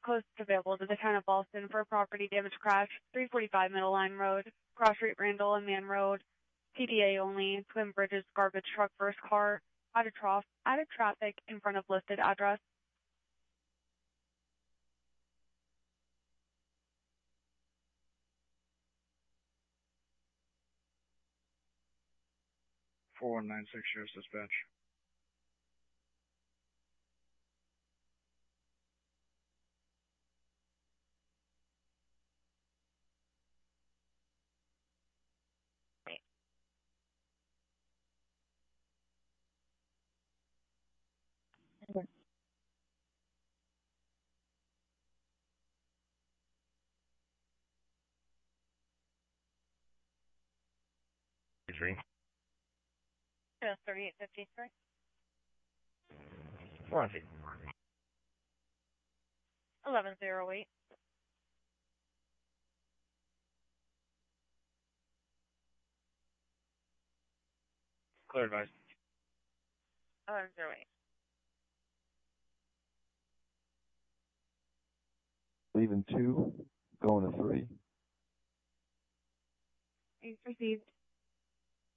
closest available to the town of Boston for a property damage crash, 345 Middle Line Road, Cross Street, Randall and Man Road, PDA only, Twin Bridges, garbage truck, first car, out of traffic in front of listed address. Sheriff's Dispatch. Okay. Yes, 3853. Warranty. 1108. Clear advice. 1108. Leaving 2, going to 3. He's received.